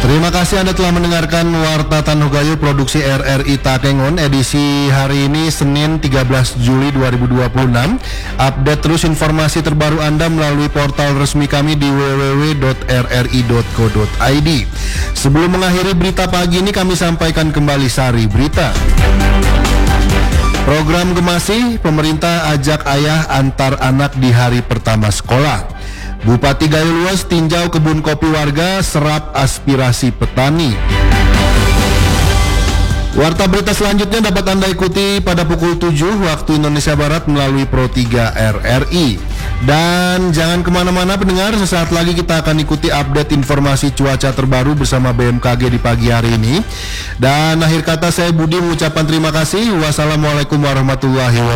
Terima kasih Anda telah mendengarkan Warta Tanoh Gayo produksi RRI Takengon edisi hari ini Senin 13 Juli 2026. Update terus informasi terbaru Anda melalui portal resmi kami di www.rri.co.id. Sebelum mengakhiri berita pagi ini kami sampaikan kembali sari berita. Program Gemasi, pemerintah ajak ayah antar anak di hari pertama sekolah. Bupati Gayo Luas tinjau kebun kopi warga, serap aspirasi petani. Warta berita selanjutnya dapat Anda ikuti pada pukul 7 waktu Indonesia Barat melalui Pro 3 RRI. Dan jangan kemana-mana pendengar, sesaat lagi kita akan ikuti update informasi cuaca terbaru bersama BMKG di pagi hari ini. Dan akhir kata saya Budi mengucapkan terima kasih. Wassalamualaikum warahmatullahi wabarakatuh.